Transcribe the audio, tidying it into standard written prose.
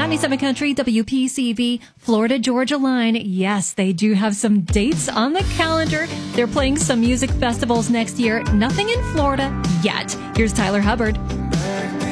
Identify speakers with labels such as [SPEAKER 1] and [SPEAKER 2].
[SPEAKER 1] 97 Country, WPCV, Florida Georgia Line. Yes, they do have some dates on the calendar. They're playing some music festivals next year. Nothing in Florida yet. Here's Tyler Hubbard.